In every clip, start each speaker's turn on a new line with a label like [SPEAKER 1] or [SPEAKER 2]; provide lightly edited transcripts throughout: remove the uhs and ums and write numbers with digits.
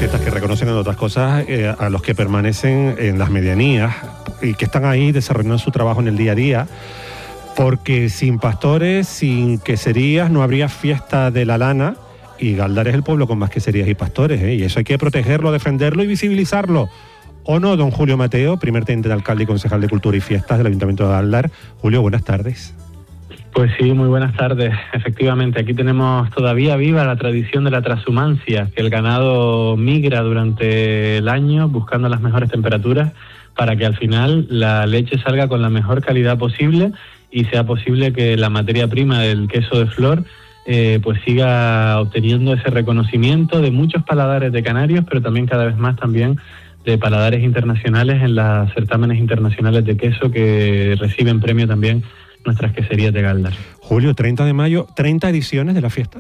[SPEAKER 1] fiestas que reconocen, en otras cosas, a los que permanecen en las medianías y que están ahí desarrollando su trabajo en el día a día, porque sin pastores, sin queserías, no habría fiesta de la lana, y Galdar es el pueblo con más queserías y pastores, y eso hay que protegerlo, defenderlo y visibilizarlo. ¿O no, don Julio Mateo, primer teniente de alcalde y concejal de Cultura y Fiestas del Ayuntamiento de Galdar? Julio, buenas tardes.
[SPEAKER 2] Pues sí, muy buenas tardes. Efectivamente, aquí tenemos todavía viva la tradición de la trashumancia, que el ganado migra durante el año buscando las mejores temperaturas para que al final la leche salga con la mejor calidad posible y sea posible que la materia prima del queso de flor pues siga obteniendo ese reconocimiento de muchos paladares de Canarias, pero también cada vez más también de paladares internacionales en los certámenes internacionales de queso que reciben premio también nuestras queserías de Galdar.
[SPEAKER 1] Julio, 30 de mayo, 30 ediciones de la fiesta.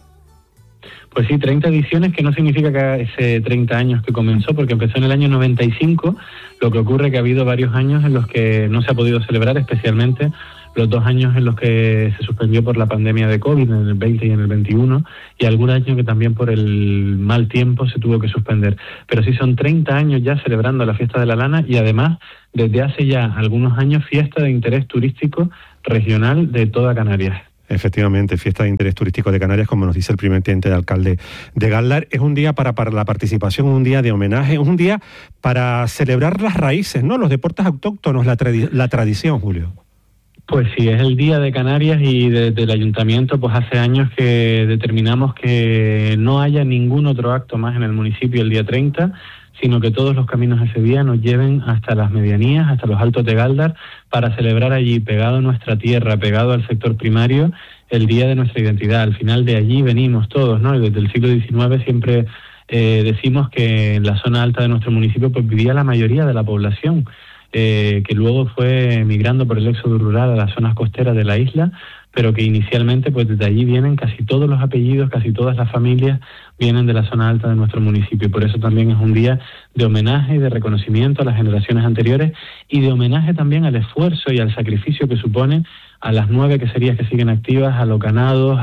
[SPEAKER 2] Pues sí, 30 ediciones, que no significa que hace 30 años que comenzó, porque empezó en el año 95, lo que ocurre que ha habido varios años en los que no se ha podido celebrar, especialmente los 2 años en los que se suspendió por la pandemia de COVID, en el 20 y en el 21, y algún año que también por el mal tiempo se tuvo que suspender. Pero sí son 30 años ya celebrando la fiesta de la lana y además, desde hace ya algunos años, fiesta de interés turístico regional de toda Canarias.
[SPEAKER 1] Efectivamente, fiesta de interés turístico de Canarias, como nos dice el primer teniente de alcalde de Galdar. Es un día para la participación, un día de homenaje, un día para celebrar las raíces, ¿no? Los deportes autóctonos, la tradición, Julio.
[SPEAKER 2] Pues sí, es el Día de Canarias y desde el Ayuntamiento pues hace años que determinamos que no haya ningún otro acto más en el municipio el día 30, sino que todos los caminos ese día nos lleven hasta las medianías, hasta los altos de Galdar, para celebrar allí, pegado a nuestra tierra, pegado al sector primario, el día de nuestra identidad. Al final de allí venimos todos, ¿no? Y desde el siglo XIX siempre decimos que en la zona alta de nuestro municipio pues vivía la mayoría de la población, que luego fue migrando por el éxodo rural a las zonas costeras de la isla, pero que inicialmente pues desde allí vienen casi todos los apellidos, casi todas las familias vienen de la zona alta de nuestro municipio. Por eso también es un día de homenaje y de reconocimiento a las generaciones anteriores y de homenaje también al esfuerzo y al sacrificio que supone a las 9 queserías que siguen activas, a los ganados,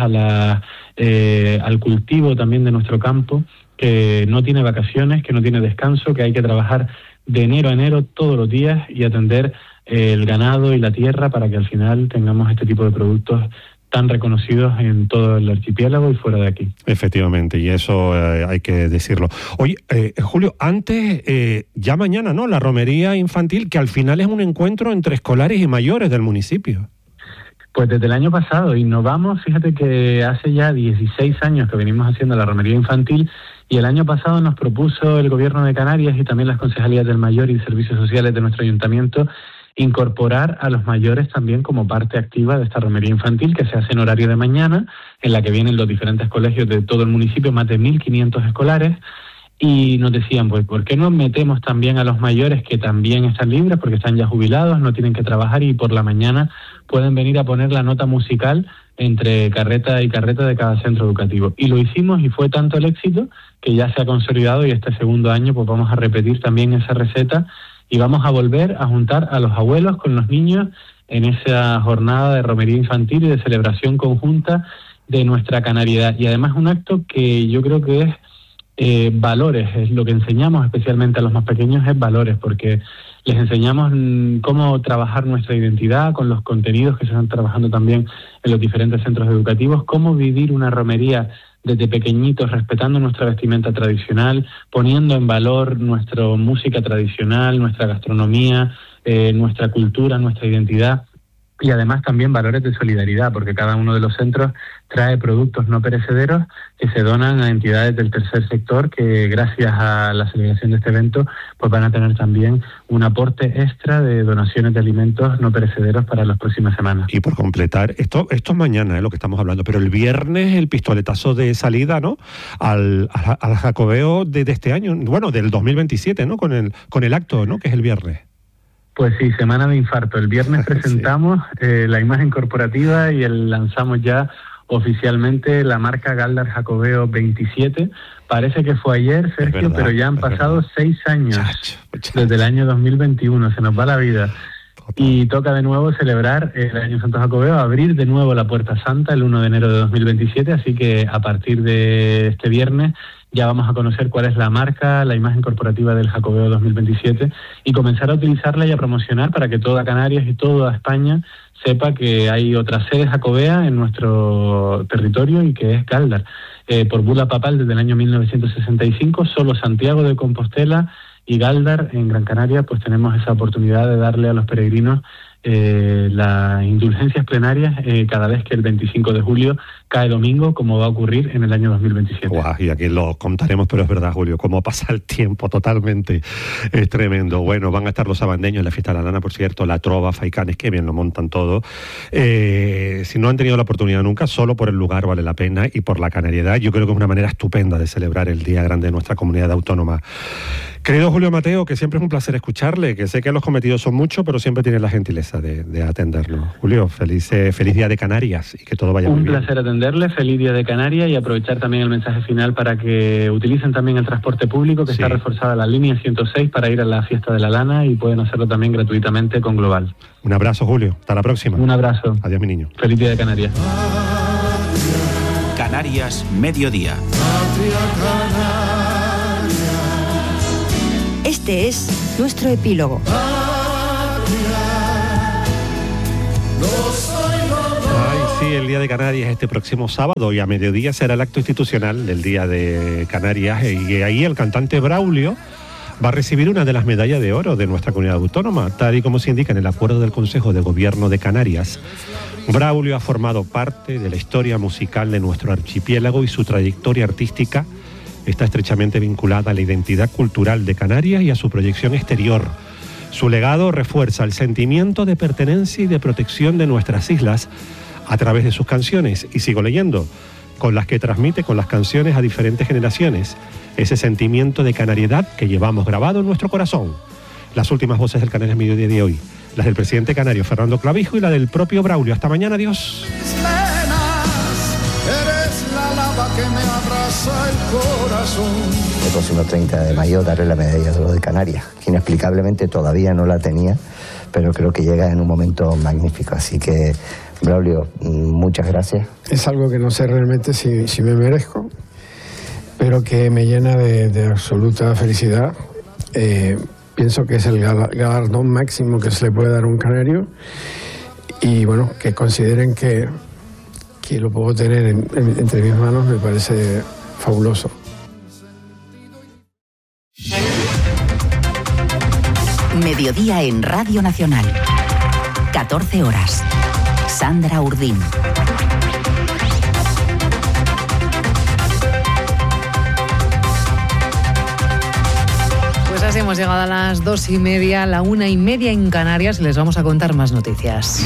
[SPEAKER 2] al cultivo también de nuestro campo, que no tiene vacaciones, que no tiene descanso, que hay que trabajar de enero a enero todos los días y atender el ganado y la tierra para que al final tengamos este tipo de productos tan reconocidos en todo el archipiélago y fuera de aquí.
[SPEAKER 1] Efectivamente, y eso hay que decirlo. Oye, Julio, antes, ya mañana, ¿no? La romería infantil, que al final es un encuentro entre escolares y mayores del municipio.
[SPEAKER 2] Pues desde el año pasado innovamos, fíjate que hace ya 16 años que venimos haciendo la romería infantil y el año pasado nos propuso el Gobierno de Canarias y también las Concejalías del Mayor y Servicios Sociales de nuestro Ayuntamiento incorporar a los mayores también como parte activa de esta romería infantil que se hace en horario de mañana, en la que vienen los diferentes colegios de todo el municipio, más de 1.500 escolares, y nos decían, pues, ¿por qué no metemos también a los mayores que también están libres, porque están ya jubilados, no tienen que trabajar y por la mañana pueden venir a poner la nota musical entre carreta y carreta de cada centro educativo? Y lo hicimos y fue tanto el éxito que ya se ha consolidado y este segundo año pues vamos a repetir también esa receta y vamos a volver a juntar a los abuelos con los niños en esa jornada de romería infantil y de celebración conjunta de nuestra canariedad. Y además un acto que yo creo que es valores, es lo que enseñamos especialmente a los más pequeños, es valores, porque les enseñamos cómo trabajar nuestra identidad con los contenidos que se están trabajando también en los diferentes centros educativos, cómo vivir una romería desde pequeñitos, respetando nuestra vestimenta tradicional, poniendo en valor nuestra música tradicional, nuestra gastronomía, nuestra cultura, nuestra identidad. Y además también valores de solidaridad, porque cada uno de los centros trae productos no perecederos que se donan a entidades del tercer sector que gracias a la celebración de este evento pues van a tener también un aporte extra de donaciones de alimentos no perecederos para las próximas semanas.
[SPEAKER 1] Y por completar, esto es mañana, lo que estamos hablando, pero el viernes el pistoletazo de salida, ¿no? Al Jacobeo de este año, bueno, del 2027, ¿no? Con el acto, ¿no? Que es el viernes.
[SPEAKER 2] Pues sí, semana de infarto. El viernes presentamos la imagen corporativa y lanzamos ya oficialmente la marca Galdar Jacobeo 27. Parece que fue ayer, Sergio, pero ya han pasado 6 años desde el año 2021. Se nos va la vida. Y toca de nuevo celebrar el Año Santo Jacobeo, abrir de nuevo la Puerta Santa el 1 de enero de 2027, así que a partir de este viernes ya vamos a conocer cuál es la marca, la imagen corporativa del Jacobeo 2027 y comenzar a utilizarla y a promocionar para que toda Canarias y toda España sepa que hay otra sede jacobea en nuestro territorio y que es Galdar. Por bula papal desde el año 1965, solo Santiago de Compostela y Galdar en Gran Canaria pues tenemos esa oportunidad de darle a los peregrinos las indulgencias plenarias cada vez que el 25 de julio cae domingo, como va a ocurrir en el año 2027.
[SPEAKER 1] Guau, y aquí lo contaremos, pero es verdad, Julio, cómo pasa el tiempo totalmente, es tremendo. Bueno, van a estar los sabandeños en la fiesta de la lana, por cierto, la trova, faicanes, que bien lo montan todo. Si no han tenido la oportunidad nunca, solo por el lugar vale la pena y por la canariedad, yo creo que es una manera estupenda de celebrar el Día Grande de nuestra comunidad autónoma. Querido Julio Mateo, que siempre es un placer escucharle, que sé que los cometidos son muchos, pero siempre tiene la gentileza de atendernos. Julio, feliz Día de Canarias y que todo vaya muy bien.
[SPEAKER 2] Un placer atenderle, feliz Día de Canarias y aprovechar también el mensaje final para que utilicen también el transporte público, que está reforzada la línea 106 para ir a la fiesta de la lana y pueden hacerlo también gratuitamente con Global.
[SPEAKER 1] Un abrazo, Julio. Hasta la próxima.
[SPEAKER 2] Un abrazo.
[SPEAKER 1] Adiós, mi niño.
[SPEAKER 2] Feliz Día de Canarias.
[SPEAKER 3] Canarias, mediodía.
[SPEAKER 4] Este es nuestro epílogo.
[SPEAKER 1] Ay, sí, el Día de Canarias este próximo sábado y a mediodía será el acto institucional del Día de Canarias y ahí el cantante Braulio va a recibir una de las medallas de oro de nuestra comunidad autónoma, tal y como se indica en el acuerdo del Consejo de Gobierno de Canarias. Braulio ha formado parte de la historia musical de nuestro archipiélago y su trayectoria artística está estrechamente vinculada a la identidad cultural de Canarias y a su proyección exterior. Su legado refuerza el sentimiento de pertenencia y de protección de nuestras islas a través de sus canciones, y sigo leyendo, con las que transmite con las canciones a diferentes generaciones ese sentimiento de canariedad que llevamos grabado en nuestro corazón. Las últimas voces del Canarias Mediodía de hoy, las del presidente canario Fernando Clavijo y la del propio Braulio. Hasta mañana, adiós.
[SPEAKER 5] Que me abraza el corazón.
[SPEAKER 6] El próximo 30 de mayo daré la medalla de oro de Canarias, que inexplicablemente todavía no la tenía, pero creo que llega en un momento magnífico. Así que, Braulio, muchas gracias.
[SPEAKER 7] Es algo que no sé realmente si me merezco, pero que me llena de absoluta felicidad. Pienso que es el galardón máximo que se le puede dar a un canario y, bueno, que consideren que lo puedo tener entre mis manos me parece fabuloso.
[SPEAKER 4] Mediodía en Radio Nacional. 14 horas. Sandra Urdín.
[SPEAKER 8] Pues así hemos llegado a las 2:30, la 1:30 en Canarias y les vamos a contar más noticias.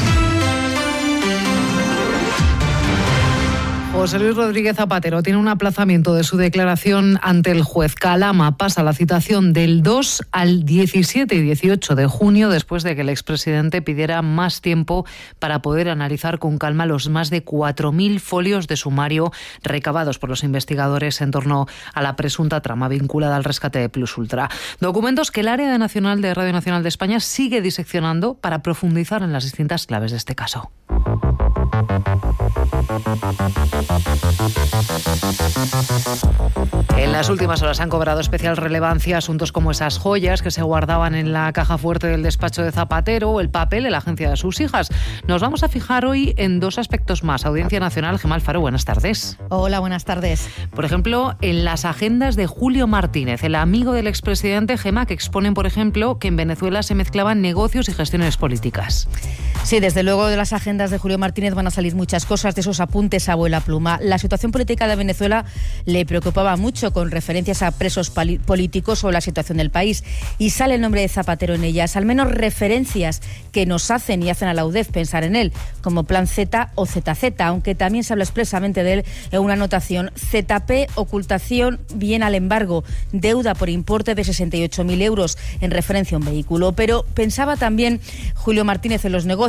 [SPEAKER 8] José Luis Rodríguez Zapatero tiene un aplazamiento de su declaración ante el juez. Calama pasa la citación del 2 al 17 y 18 de junio después de que el expresidente pidiera más tiempo para poder analizar con calma los más de 4.000 folios de sumario recabados por los investigadores en torno a la presunta trama vinculada al rescate de Plus Ultra. Documentos que el área nacional de Radio Nacional de España sigue diseccionando para profundizar en las distintas claves de este caso. En las últimas horas han cobrado especial relevancia asuntos como esas joyas que se guardaban en la caja fuerte del despacho de Zapatero o el papel en la agencia de sus hijas. Nos vamos a fijar hoy en dos aspectos más. Audiencia Nacional, Gemma Alfaro, buenas tardes.
[SPEAKER 9] Hola, buenas tardes.
[SPEAKER 8] Por ejemplo, en las agendas de Julio Martínez, el amigo del expresidente, Gemma, que exponen, por ejemplo, que en Venezuela se mezclaban negocios y gestiones políticas.
[SPEAKER 9] Sí, desde luego de las agendas de Julio Martínez van a salir muchas cosas, de esos apuntes a abuela pluma. La situación política de Venezuela le preocupaba mucho, con referencias a presos políticos o la situación del país, y sale el nombre de Zapatero en ellas, al menos referencias que nos hacen y hacen a la UDEF pensar en él, como Plan Z o ZZ, aunque también se habla expresamente de él en una anotación: ZP, ocultación, bien al embargo, deuda por importe de 68.000 euros en referencia a un vehículo. Pero pensaba también Julio Martínez en los negocios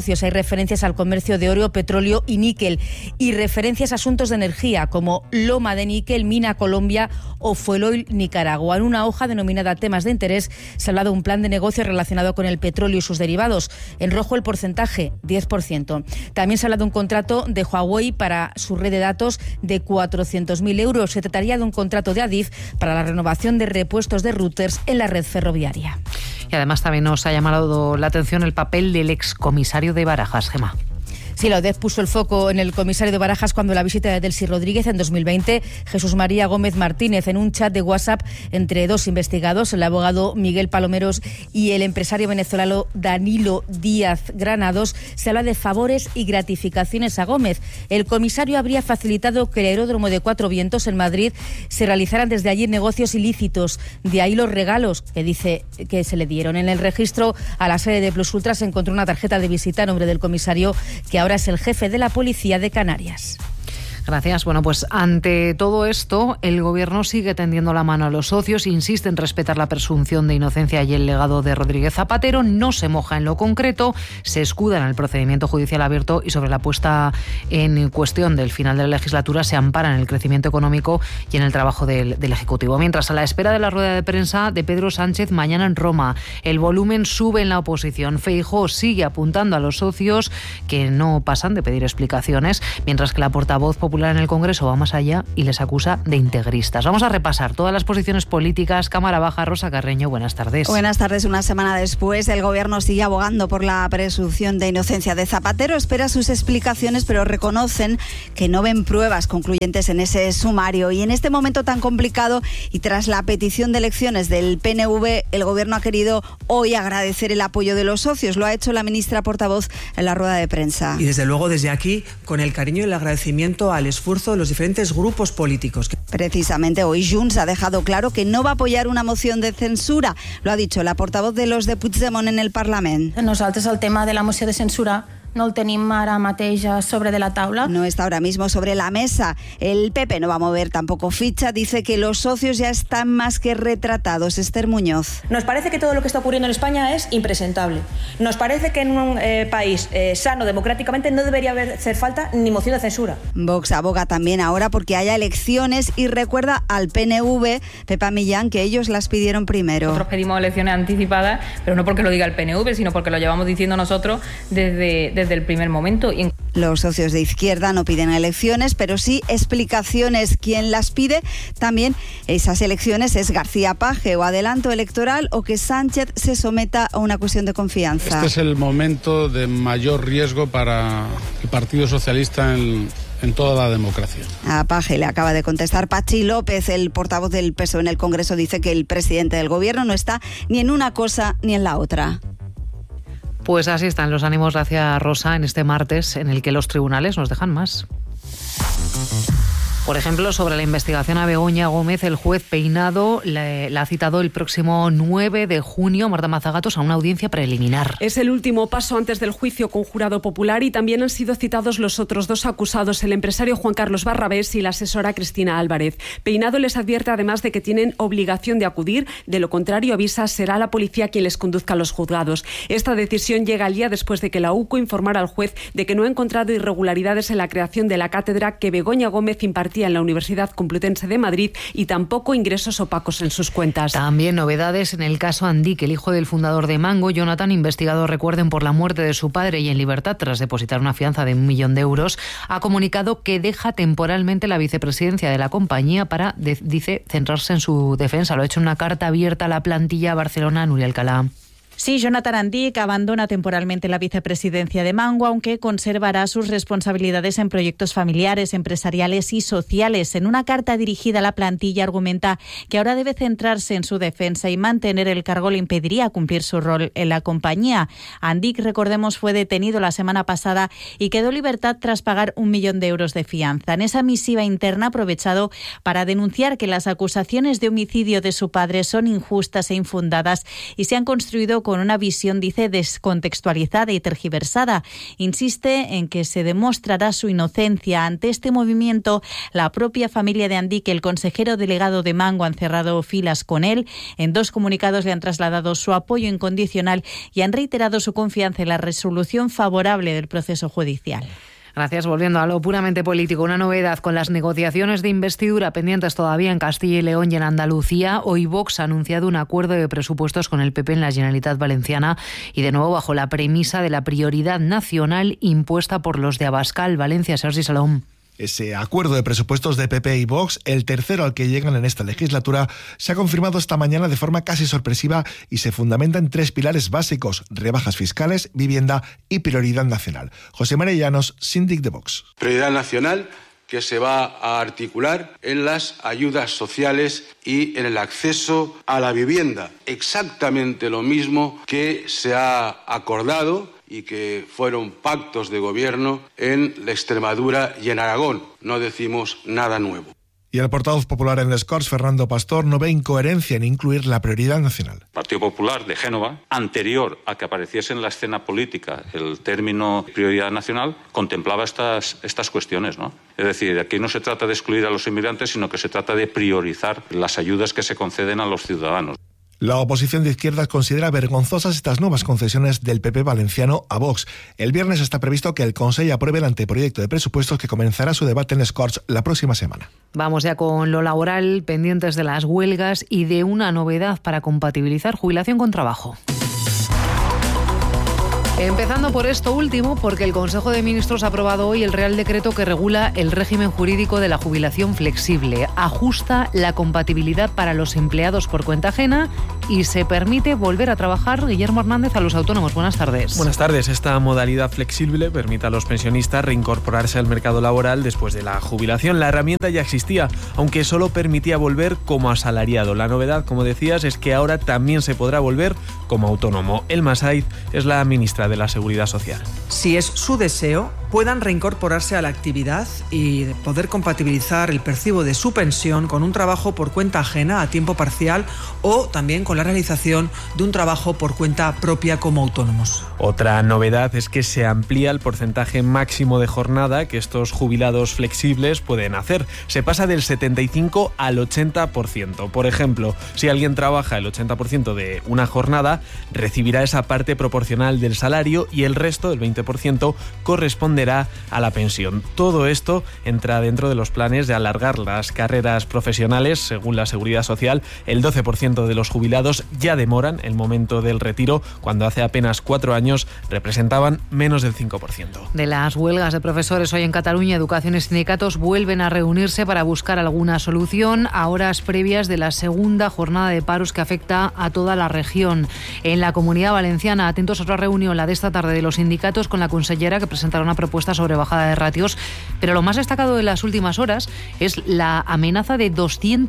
[SPEAKER 9] negocios. Hay referencias al comercio de oro, petróleo y níquel, y referencias a asuntos de energía como Loma de Níquel, Mina Colombia o Fueloil Nicaragua. En una hoja denominada Temas de Interés se habla de un plan de negocio relacionado con el petróleo y sus derivados. En rojo el porcentaje, 10%. También se habla de un contrato de Huawei para su red de datos de 400.000 euros. Se trataría de un contrato de Adif para la renovación de repuestos de routers en la red ferroviaria.
[SPEAKER 8] Y además también nos ha llamado la atención el papel del excomisario de Barajas, Gemma.
[SPEAKER 9] Sí, la UDEF puso el foco en el comisario de Barajas cuando la visita de Delcy Rodríguez en 2020, Jesús María Gómez Martínez, en un chat de WhatsApp entre dos investigados, el abogado Miguel Palomeros y el empresario venezolano Danilo Díaz Granados, se habla de favores y gratificaciones a Gómez. El comisario habría facilitado que el aeródromo de Cuatro Vientos en Madrid se realizaran desde allí negocios ilícitos. De ahí los regalos que dice que se le dieron. En el registro a la sede de Plus Ultra se encontró una tarjeta de visita a nombre del comisario, que ahora es el jefe de la Policía de Canarias.
[SPEAKER 8] Gracias. Bueno, pues ante todo esto, el Gobierno sigue tendiendo la mano a los socios, insiste en respetar la presunción de inocencia y el legado de Rodríguez Zapatero, no se moja en lo concreto, se escuda en el procedimiento judicial abierto y sobre la puesta en cuestión del final de la legislatura se ampara en el crecimiento económico y en el trabajo del Ejecutivo. Mientras, a la espera de la rueda de prensa de Pedro Sánchez mañana en Roma, el volumen sube en la oposición. Feijóo sigue apuntando a los socios que no pasan de pedir explicaciones, mientras que la portavoz popular en el Congreso va más allá y les acusa de integristas. Vamos a repasar todas las posiciones políticas. Cámara Baja, Rosa Carreño, buenas tardes.
[SPEAKER 3] Buenas tardes. Una semana después, el Gobierno sigue abogando por la presunción de inocencia de Zapatero. Espera sus explicaciones, pero reconocen que no ven pruebas concluyentes en ese sumario. Y en este momento tan complicado y tras la petición de elecciones del PNV, el Gobierno ha querido hoy agradecer el apoyo de los socios. Lo ha hecho la ministra portavoz en la rueda de prensa.
[SPEAKER 10] Y desde luego, desde aquí, con el cariño y el agradecimiento al esfuerzo de los diferentes grupos políticos.
[SPEAKER 3] Precisamente hoy Junts ha dejado claro que no va a apoyar una moción de censura. Lo ha dicho la portavoz de los de Puigdemont en el Parlamento.
[SPEAKER 11] Nosaltres el tema de la moció de censura no el tenim ara mateix sobre de la taula.
[SPEAKER 3] No está ahora mismo sobre la mesa. El PP no va a mover tampoco ficha. Dice que los socios ya están más que retratados. Esther Muñoz.
[SPEAKER 12] Nos parece que todo lo que está ocurriendo en España es impresentable. Nos parece que en un país sano democráticamente no debería hacer falta ni moción de censura.
[SPEAKER 3] Vox aboga también ahora porque haya elecciones y recuerda al PNV, Pepa Millán, que ellos las pidieron primero.
[SPEAKER 13] Nosotros pedimos elecciones anticipadas, pero no porque lo diga el PNV, sino porque lo llevamos diciendo nosotros desde el primer momento.
[SPEAKER 3] Los socios de izquierda no piden elecciones, pero sí explicaciones. Quien las pide también esas elecciones es García Paje, o adelanto electoral o que Sánchez se someta a una cuestión de confianza.
[SPEAKER 14] Este es el momento de mayor riesgo para el Partido Socialista en toda la democracia.
[SPEAKER 3] A Paje le acaba de contestar Pachi López, el portavoz del PSOE en el Congreso, dice que el presidente del Gobierno no está ni en una cosa ni en la otra.
[SPEAKER 8] Pues así están los ánimos, gracias Rosa, en este martes en el que los tribunales nos dejan más. Por ejemplo, sobre la investigación a Begoña Gómez, el juez Peinado la ha citado el próximo 9 de junio, Marta Mazagatos, a una audiencia preliminar.
[SPEAKER 15] Es el último paso antes del juicio con jurado popular y también han sido citados los otros dos acusados, el empresario Juan Carlos Barrabés y la asesora Cristina Álvarez. Peinado les advierte además de que tienen obligación de acudir, de lo contrario avisa, será la policía quien les conduzca a los juzgados. Esta decisión llega al día después de que la UCO informara al juez de que no ha encontrado irregularidades en la creación de la cátedra que Begoña Gómez impartía en la Universidad Complutense de Madrid y tampoco ingresos opacos en sus cuentas.
[SPEAKER 8] También novedades en el caso Andic, el hijo del fundador de Mango, Jonathan, investigado, recuerden, por la muerte de su padre y en libertad tras depositar una fianza de 1 millón de euros, ha comunicado que deja temporalmente la vicepresidencia de la compañía para, dice, centrarse en su defensa. Lo ha hecho en una carta abierta a la plantilla Barcelona, Nuria Alcalá.
[SPEAKER 16] Sí, Jonathan Andic abandona temporalmente la vicepresidencia de Mango, aunque conservará sus responsabilidades en proyectos familiares, empresariales y sociales. En una carta dirigida a la plantilla argumenta que ahora debe centrarse en su defensa y mantener el cargo le impediría cumplir su rol en la compañía. Andic, recordemos, fue detenido la semana pasada y quedó en libertad tras pagar 1 millón de euros de fianza. En esa misiva interna ha aprovechado para denunciar que las acusaciones de homicidio de su padre son injustas e infundadas y se han construido con una visión, dice, descontextualizada y tergiversada. Insiste en que se demostrará su inocencia. Ante este movimiento, la propia familia de Andique, el consejero delegado de Mango, han cerrado filas con él. En 2 comunicados le han trasladado su apoyo incondicional y han reiterado su confianza en la resolución favorable del proceso judicial.
[SPEAKER 8] Gracias. Volviendo a lo puramente político, una novedad con las negociaciones de investidura pendientes todavía en Castilla y León y en Andalucía. Hoy Vox ha anunciado un acuerdo de presupuestos con el PP en la Generalitat Valenciana y de nuevo bajo la premisa de la prioridad nacional impuesta por los de Abascal, Valencia. Sergi Salom.
[SPEAKER 17] Ese acuerdo de presupuestos de PP y Vox, el tercero al que llegan en esta legislatura, se ha confirmado esta mañana de forma casi sorpresiva y se fundamenta en 3 pilares básicos: rebajas fiscales, vivienda y prioridad nacional. José María Llanos, síndic de Vox.
[SPEAKER 18] Prioridad nacional que se va a articular en las ayudas sociales y en el acceso a la vivienda. Exactamente lo mismo que se ha acordado y que fueron pactos de gobierno en la Extremadura y en Aragón. No decimos nada nuevo.
[SPEAKER 17] Y el portavoz popular en les Corts, Fernando Pastor, no ve incoherencia en incluir la prioridad nacional.
[SPEAKER 19] El Partido Popular de Génova, anterior a que apareciese en la escena política el término prioridad nacional, contemplaba estas cuestiones, ¿no? Es decir, aquí no se trata de excluir a los inmigrantes, sino que se trata de priorizar las ayudas que se conceden a los ciudadanos.
[SPEAKER 17] La oposición de izquierdas considera vergonzosas estas nuevas concesiones del PP valenciano a Vox. El viernes está previsto que el Consell apruebe el anteproyecto de presupuestos que comenzará su debate en les Corts la próxima semana.
[SPEAKER 8] Vamos ya con lo laboral, pendientes de las huelgas y de una novedad para compatibilizar jubilación con trabajo. Empezando por esto último, porque el Consejo de Ministros ha aprobado hoy el Real Decreto que regula el régimen jurídico de la jubilación flexible. Ajusta la compatibilidad para los empleados por cuenta ajena y se permite volver a trabajar, Guillermo Hernández, a los autónomos. Buenas tardes.
[SPEAKER 20] Buenas tardes. Esta modalidad flexible permite a los pensionistas reincorporarse al mercado laboral después de la jubilación. La herramienta ya existía, aunque solo permitía volver como asalariado. La novedad, como decías, es que ahora también se podrá volver como autónomo. Elma Saiz es la ministra de la Seguridad Social.
[SPEAKER 10] Si es su deseo, puedan reincorporarse a la actividad y poder compatibilizar el percibo de su pensión con un trabajo por cuenta ajena a tiempo parcial o también con la realización de un trabajo por cuenta propia como autónomos.
[SPEAKER 20] Otra novedad es que se amplía el porcentaje máximo de jornada que estos jubilados flexibles pueden hacer. Se pasa del 75 al 80%. Por ejemplo, si alguien trabaja el 80% de una jornada, recibirá esa parte proporcional del salario y el resto, el 20%, corresponderá a la pensión. Todo esto entra dentro de los planes de alargar las carreras profesionales. Según la Seguridad Social, el 12% de los jubilados ya demoran el momento del retiro, cuando hace apenas 4 años representaban menos del 5%.
[SPEAKER 8] De las huelgas de profesores hoy en Cataluña, educación y sindicatos vuelven a reunirse para buscar alguna solución a horas previas de la segunda jornada de paros que afecta a toda la región. En la Comunidad Valenciana, atentos a otra reunión, la de esta tarde, de los sindicatos con la consellera, que presentará una propuesta sobre bajada de ratios, pero lo más destacado de las últimas horas es la amenaza de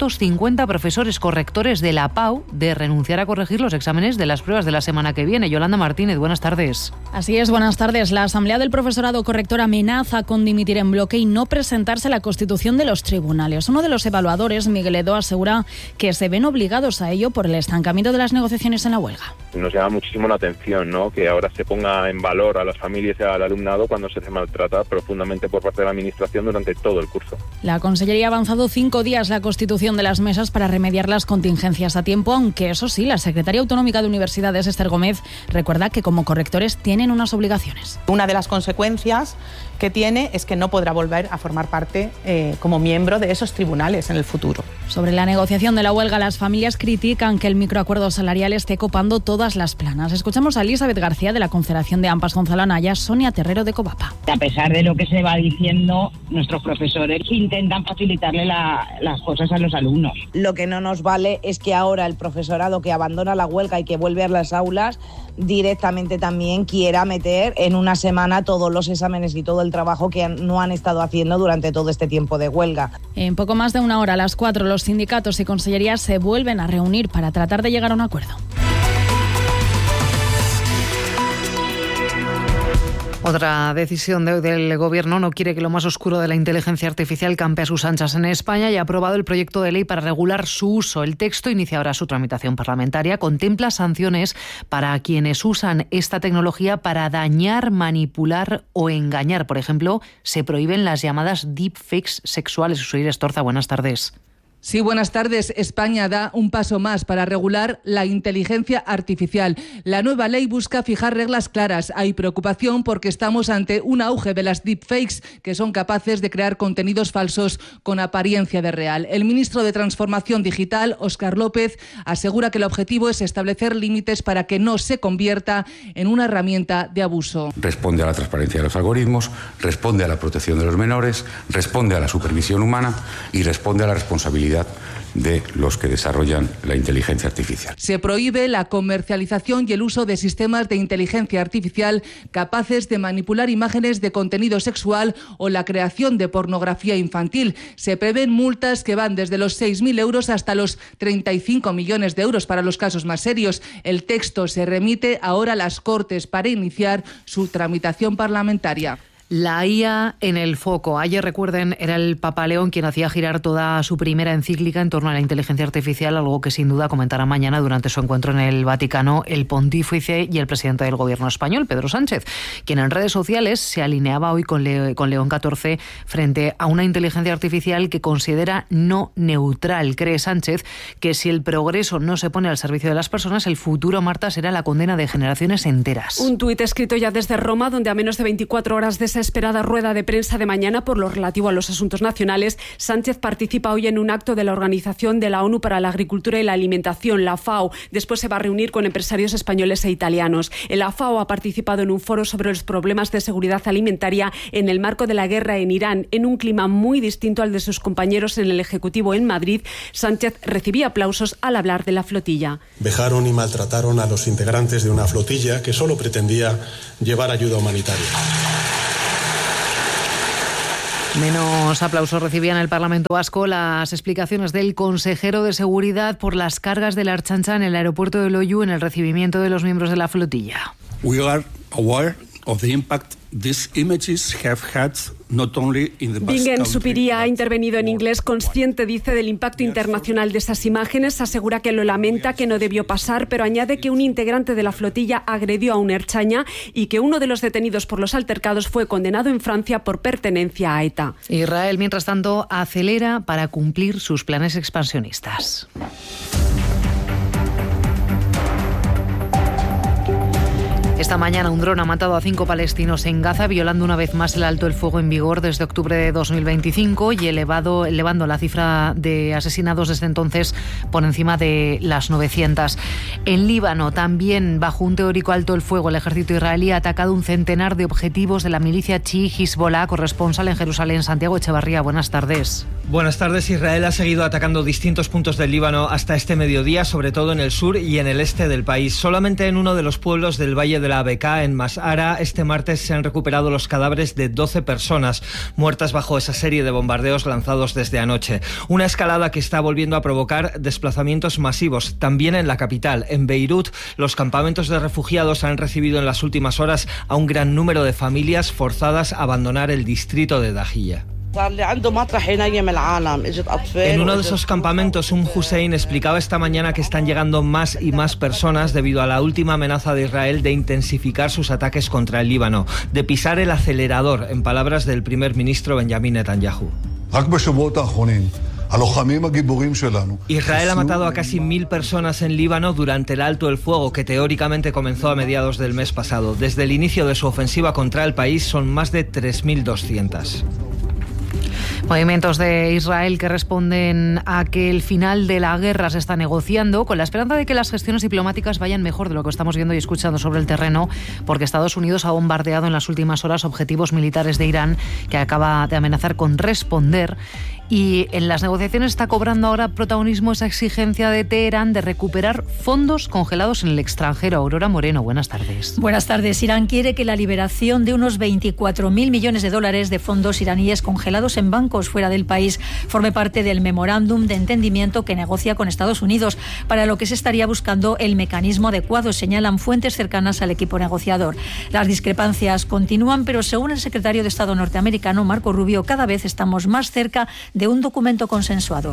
[SPEAKER 8] 250 profesores correctores de la PAU de renunciar a corregir los exámenes de las pruebas de la semana que viene. Yolanda Martínez, buenas tardes.
[SPEAKER 21] Así es, buenas tardes. La Asamblea del Profesorado Corrector amenaza con dimitir en bloque y no presentarse a la constitución de los tribunales. Uno de los evaluadores, Miguel Edo, asegura que se ven obligados a ello por el estancamiento de las negociaciones en la huelga.
[SPEAKER 22] Nos llama muchísimo la atención, ¿no?, que ahora se ponga en valor a las familias y al alumnado cuando se maltrata profundamente por parte de la Administración durante todo el curso.
[SPEAKER 21] La Consellería ha avanzado 5 días la constitución de las mesas para remediar las contingencias a tiempo, aunque eso sí, la secretaria autonómica de Universidades, Esther Gómez, recuerda que como correctores tienen unas obligaciones.
[SPEAKER 23] Una de las consecuencias que tiene es que no podrá volver a formar parte como miembro de esos tribunales en el futuro.
[SPEAKER 21] Sobre la negociación de la huelga, las familias critican que el microacuerdo salarial esté copando todas las planas. Escuchamos a Elizabeth García de la Confederación de AMPAs Gonzalo Anaya, Sonia Terrero de Covapa.
[SPEAKER 24] A pesar de lo que se va diciendo, nuestros profesores intentan facilitarle las cosas a los alumnos.
[SPEAKER 25] Lo que no nos vale es que ahora el profesorado que abandona la huelga y que vuelve a las aulas directamente también quiera meter en una semana todos los exámenes y todo el trabajo que no han estado haciendo durante todo este tiempo de huelga.
[SPEAKER 21] En poco más de una hora, a las 4, los sindicatos y consellerías se vuelven a reunir para tratar de llegar a un acuerdo.
[SPEAKER 8] Otra decisión de hoy del Gobierno: no quiere que lo más oscuro de la inteligencia artificial campe a sus anchas en España y ha aprobado el proyecto de ley para regular su uso. El texto inicia ahora su tramitación parlamentaria. Contempla sanciones para quienes usan esta tecnología para dañar, manipular o engañar. Por ejemplo, se prohíben las llamadas deepfakes sexuales. Usuir Estorza, buenas tardes.
[SPEAKER 1] Sí, buenas tardes. España da un paso más para regular la inteligencia artificial. La nueva ley busca fijar reglas claras. Hay preocupación porque estamos ante un auge de las deepfakes, que son capaces de crear contenidos falsos con apariencia de real. El ministro de Transformación Digital, Óscar López, asegura que el objetivo es establecer límites para que no se convierta en una herramienta de abuso.
[SPEAKER 2] Responde a la transparencia de los algoritmos, responde a la protección de los menores, responde a la supervisión humana y responde a la responsabilidad de los que desarrollan la inteligencia artificial.
[SPEAKER 1] Se prohíbe la comercialización y el uso de sistemas de inteligencia artificial capaces de manipular imágenes de contenido sexual o la creación de pornografía infantil. Se prevén multas que van desde los 6.000 euros hasta los 35 millones de euros para los casos más serios. El texto se remite ahora a las Cortes para iniciar su tramitación parlamentaria.
[SPEAKER 8] La IA en el foco. Ayer, recuerden, era el Papa León quien hacía girar toda su primera encíclica en torno a la inteligencia artificial, algo que sin duda comentará mañana durante su encuentro en el Vaticano el pontífice y el presidente del gobierno español, Pedro Sánchez, quien en redes sociales se alineaba hoy con León XIV frente a una inteligencia artificial que considera no neutral. Cree Sánchez que si el progreso no se pone al servicio de las personas, el futuro, Marta, será la condena de generaciones enteras.
[SPEAKER 15] Un tuit escrito ya desde Roma, donde a menos de 24 horas de esa esperada rueda de prensa de mañana por lo relativo a los asuntos nacionales, Sánchez participa hoy en un acto de la Organización de la ONU para la Agricultura y la Alimentación, la FAO. Después se va a reunir con empresarios españoles e italianos. La FAO ha participado en un foro sobre los problemas de seguridad alimentaria en el marco de la guerra en Irán, en un clima muy distinto al de sus compañeros en el Ejecutivo en Madrid. Sánchez recibía aplausos al hablar de la flotilla.
[SPEAKER 5] Vejaron y maltrataron a los integrantes de una flotilla que solo pretendía llevar ayuda humanitaria.
[SPEAKER 8] Menos aplausos recibían en el Parlamento Vasco las explicaciones del consejero de Seguridad por las cargas de la Ertzaintza en el aeropuerto de Loiu en el recibimiento de los miembros de la flotilla.
[SPEAKER 6] We are aware of the impact these images have had not only in the
[SPEAKER 15] Bingen Zupiria ha intervenido en inglés, consciente, dice, del impacto internacional de esas imágenes. Asegura que lo lamenta, que no debió pasar, pero añade que un integrante de la flotilla agredió a un ertzaina y que uno de los detenidos por los altercados fue condenado en Francia por pertenencia a ETA.
[SPEAKER 8] Israel, mientras tanto, acelera para cumplir sus planes expansionistas. Esta mañana un dron ha matado a 5 palestinos en Gaza, violando una vez más el alto el fuego en vigor desde octubre de 2025 y elevando la cifra de asesinados desde entonces por encima de las 900. En Líbano, también bajo un teórico alto el fuego, el ejército israelí ha atacado un centenar de objetivos de la milicia chií Hezbollah. Corresponsal en Jerusalén, Santiago Echevarría, buenas tardes.
[SPEAKER 7] Buenas tardes. Israel ha seguido atacando distintos puntos del Líbano hasta este mediodía, sobre todo en el sur y en el este del país. Solamente en uno de los pueblos del Valle de la Beká, en Mas'ara, este martes se han recuperado los cadáveres de 12 personas muertas bajo esa serie de bombardeos lanzados desde anoche. Una escalada que está volviendo a provocar desplazamientos masivos, también en la capital. En Beirut, los campamentos de refugiados han recibido en las últimas horas a un gran número de familias forzadas a abandonar el distrito de Dahiyya. En uno de esos campamentos, Hussein explicaba esta mañana que están llegando más y más personas debido a la última amenaza de Israel de intensificar sus ataques contra el Líbano, de pisar el acelerador, en palabras del primer ministro Benjamin Netanyahu. Israel ha matado a casi 1.000 personas en Líbano durante el alto el fuego que teóricamente comenzó a mediados del mes pasado. Desde el inicio de su ofensiva contra el país son más de 3.200.
[SPEAKER 8] Movimientos de Israel que responden a que el final de la guerra se está negociando, con la esperanza de que las gestiones diplomáticas vayan mejor de lo que estamos viendo y escuchando sobre el terreno, porque Estados Unidos ha bombardeado en las últimas horas objetivos militares de Irán, que acaba de amenazar con responder. Y en las negociaciones está cobrando ahora protagonismo esa exigencia de Teherán de recuperar fondos congelados en el extranjero. Aurora Moreno, buenas tardes.
[SPEAKER 4] Buenas tardes. Irán quiere que la liberación de unos 24.000 millones de dólares de fondos iraníes congelados en bancos fuera del país forme parte del memorándum de entendimiento que negocia con Estados Unidos, para lo que se estaría buscando el mecanismo adecuado, señalan fuentes cercanas al equipo negociador. Las discrepancias continúan, pero según el secretario de Estado norteamericano, Marco Rubio, cada vez estamos más cerca de un documento consensuado.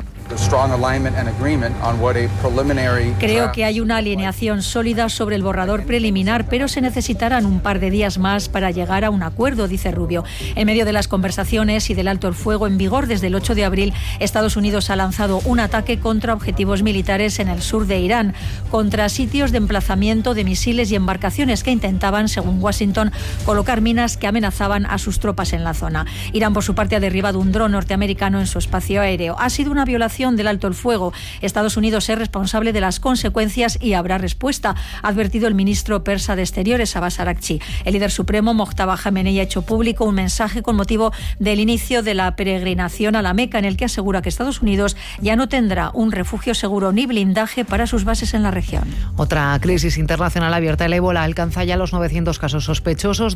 [SPEAKER 4] Creo que hay una alineación sólida sobre el borrador preliminar, pero se necesitarán un par de días más para llegar a un acuerdo, dice Rubio. En medio de las conversaciones y del alto el fuego en vigor desde el 8 de abril, Estados Unidos ha lanzado un ataque contra objetivos militares en el sur de Irán, contra sitios de emplazamiento de misiles y embarcaciones que intentaban, según Washington, colocar minas que amenazaban a sus tropas en la zona. Irán, por su parte, ha derribado un dron norteamericano en su espacio aéreo. Ha sido una violación del alto el fuego. Estados Unidos es responsable de las consecuencias y habrá respuesta, ha advertido el ministro persa de Exteriores, Abbas Araghchi. El líder supremo, Mojtaba Jamenei, ha hecho público un mensaje con motivo del inicio de la peregrinación a la Meca, en el que asegura que Estados Unidos ya no tendrá un refugio seguro ni blindaje para sus bases en la región.
[SPEAKER 8] Otra crisis internacional abierta. El ébola alcanza ya los 900 casos sospechosos,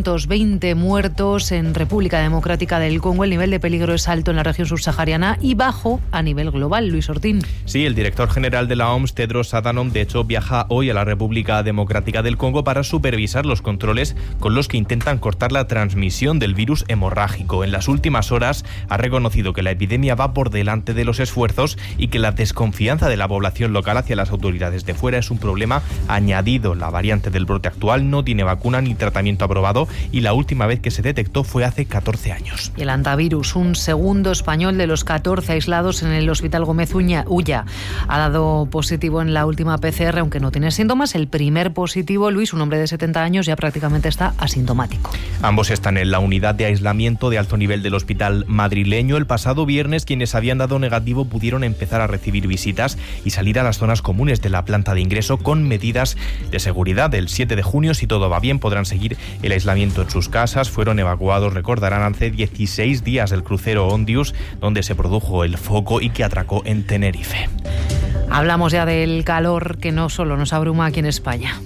[SPEAKER 8] 220 muertos en República Democrática del Congo. El nivel de peligro es alto en la región subsahariana y bajo a nivel global. Luis Ortín.
[SPEAKER 9] Sí, el director general de la OMS, Tedros Adhanom, de hecho viaja hoy a la República Democrática del Congo para supervisar los controles con los que intentan cortar la transmisión del virus hemorrágico. En las últimas horas ha reconocido que la epidemia va por delante de los esfuerzos y que la desconfianza de la población local hacia las autoridades de fuera es un problema añadido. La variante del brote actual no tiene vacuna ni tratamiento aprobado y la última vez que se detectó fue hace 14 años.
[SPEAKER 8] Y el antivirus, un segundo español de los 14 aislados en el Hospital Gómez Ulla, ha dado positivo en la última PCR, aunque no tiene síntomas. El primer positivo, Luis, un hombre de 70 años, ya prácticamente está asintomático.
[SPEAKER 9] Ambos están en la unidad de aislamiento de alto nivel del hospital madrileño. El pasado viernes, quienes habían dado negativo pudieron empezar a recibir visitas y salir a las zonas comunes de la planta de ingreso con medidas de seguridad. El 7 de junio, si todo va bien, podrán seguir el aislamiento en sus casas. Fueron evacuados, recordarán, hace 16 días del crucero Ondius, donde se produjo el foco y que atracó en Tenerife.
[SPEAKER 8] Hablamos ya del calor que no solo nos abruma aquí en España.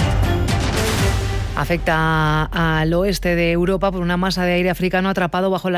[SPEAKER 8] Afecta al oeste de Europa por una masa de aire africano atrapado bajo la